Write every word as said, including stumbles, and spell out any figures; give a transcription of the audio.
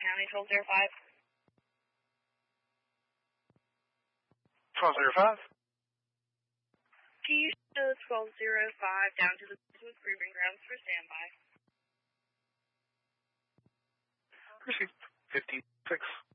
County, twelve oh five. twelve oh five? Can you show twelve oh five down to the Smith Proving Grounds for standby? Received fifteen six.